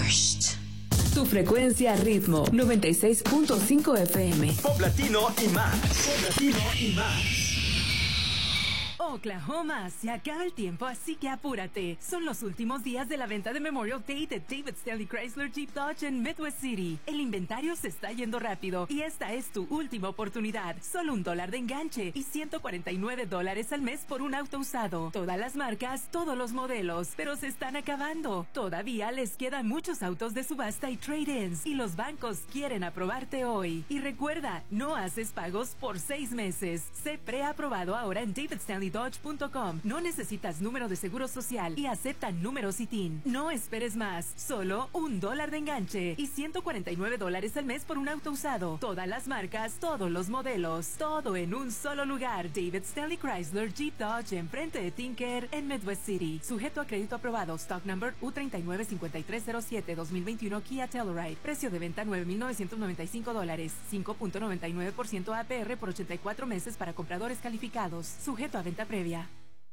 Tu frecuencia ritmo 96.5 FM. Pop latino y más. Pop latino y más. Oklahoma, se acaba el tiempo, así que apúrate. Son los últimos días de la venta de Memorial Day de David Stanley Chrysler Jeep Dodge en Midwest City. El inventario se está yendo rápido y esta es tu última oportunidad. Solo $1 de enganche y $149 al mes por un auto usado. Todas las marcas, todos los modelos, pero se están acabando. Todavía les quedan muchos autos de subasta y trade-ins y los bancos quieren aprobarte hoy. Y recuerda, no haces pagos por 6 meses. Sé preaprobado ahora en davidstanleydodge.com. No necesitas número de seguro social y aceptan número SITIN. No esperes más. Solo $1 de enganche y $149 al mes por un auto usado. Todas las marcas, todos los modelos, todo en un solo lugar. David Stanley Chrysler Jeep Dodge enfrente de Tinker en Midwest City. Sujeto a crédito aprobado. Stock number U395307 2021 Kia Telluride. Precio de venta $9,995. 5.99% APR por 84 meses para compradores calificados. Sujeto a venta previa.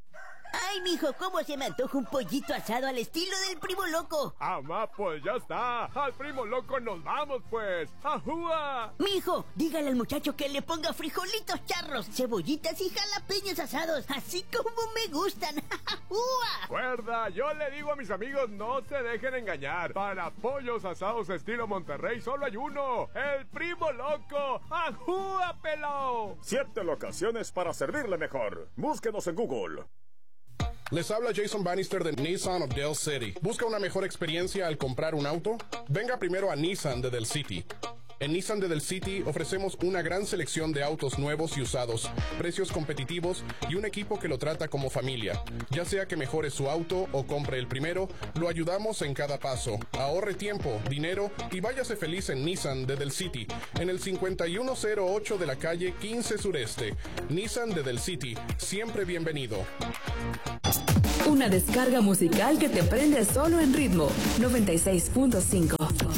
Ay, mijo, cómo se me antoja un pollito asado al estilo del Primo Loco. Amá, pues ya está. Al Primo Loco nos vamos, pues. ¡Ajúa! Mijo, dígale al muchacho que le ponga frijolitos charros, cebollitas y jalapeños asados, así como me gustan. ¡Ajúa! Cuerda, yo le digo a mis amigos, no se dejen engañar. Para pollos asados estilo Monterrey solo hay uno. El Primo Loco. ¡Ajúa, pelao! 7 locaciones para servirle mejor. Búsquenos en Google. Les habla Jason Bannister de Nissan of Del City. ¿Busca una mejor experiencia al comprar un auto? Venga primero a Nissan de Del City. En Nissan de Del City ofrecemos una gran selección de autos nuevos y usados, precios competitivos y un equipo que lo trata como familia. Ya sea que mejore su auto o compre el primero, lo ayudamos en cada paso. Ahorre tiempo, dinero y váyase feliz en Nissan de Del City, en el 5108 de la calle 15 Sureste. Nissan de Del City, siempre bienvenido. Una descarga musical que te prende solo en ritmo 96.5.